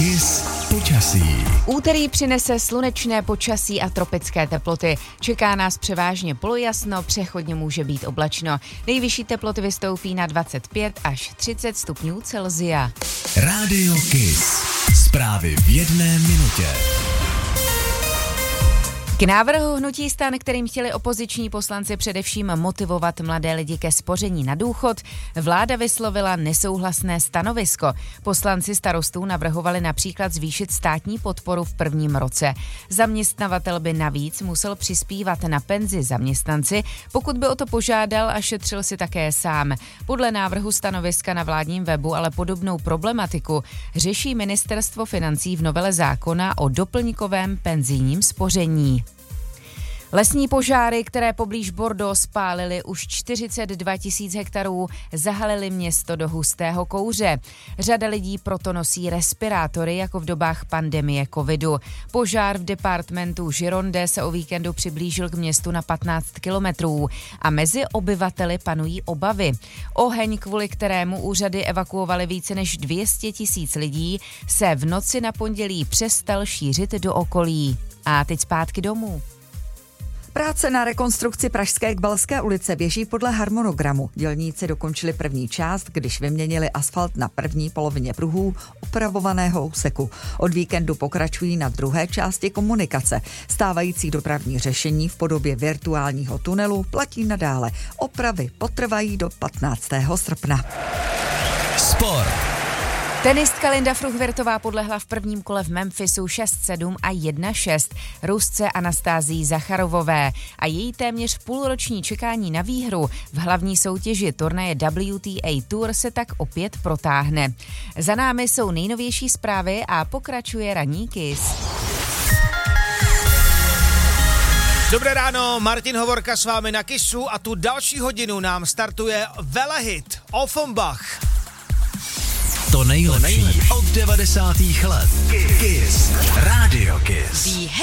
Kiss počasí. Úterý přinese slunečné počasí a tropické teploty. Čeká nás převážně polojasno, přechodně může být oblačno. Nejvyšší teploty vystoupí na 25 až 30 stupňů Celsia. Rádio Kiss. Zprávy v jedné minutě. K návrhu hnutí STAN, kterým chtěli opoziční poslanci především motivovat mladé lidi ke spoření na důchod, vláda vyslovila nesouhlasné stanovisko. Poslanci Starostů navrhovali například zvýšit státní podporu v prvním roce. Zaměstnavatel by navíc musel přispívat na penzi zaměstnanci, pokud by o to požádal a šetřil si také sám. Podle návrhu stanoviska na vládním webu ale podobnou problematiku řeší Ministerstvo financí v novele zákona o doplňkovém penzijním spoření. Lesní požáry, které poblíž Bordeaux spálily už 42 000 hektarů, zahalily město do hustého kouře. Řada lidí proto nosí respirátory jako v dobách pandemie covidu. Požár v departementu Gironde se o víkendu přiblížil k městu na 15 kilometrů a mezi obyvateli panují obavy. Oheň, kvůli kterému úřady evakuovaly více než 200 000 lidí, se v noci na pondělí přestal šířit do okolí. A teď zpátky domů. Práce na rekonstrukci pražské Gbalské ulice běží podle harmonogramu. Dělníci dokončili první část, když vyměnili asfalt na první polovině pruhů opravovaného úseku. Od víkendu pokračují na druhé části komunikace. Stávající dopravní řešení v podobě virtuálního tunelu platí nadále. Opravy potrvají do 15. srpna. Sport. Tenistka Linda Fruhvirtová podlehla v prvním kole v Memphisu 6-7 a 1-6 Rusce Anastázii Zacharovové a její téměř půlroční čekání na výhru v hlavní soutěži turnaje WTA Tour se tak opět protáhne. Za námi jsou nejnovější zprávy a pokračuje ranní Kiss. Dobré ráno, Martin Hovorka s vámi na Kissu a tu další hodinu nám startuje velehit Offenbach. To nejlepší od 90. let. Kiss. Rádio Kiss.